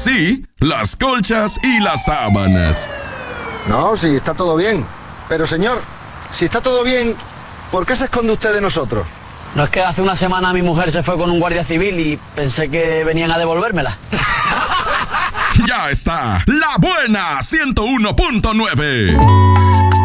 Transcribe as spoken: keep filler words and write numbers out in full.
sí, las colchas y las sábanas. No, sí, está todo bien. Pero señor, si está todo bien, ¿por qué se esconde usted de nosotros? No es que hace una semana mi mujer se fue con un guardia civil y pensé que venían a devolvérmela. Ya está, La Buena ciento uno punto nueve.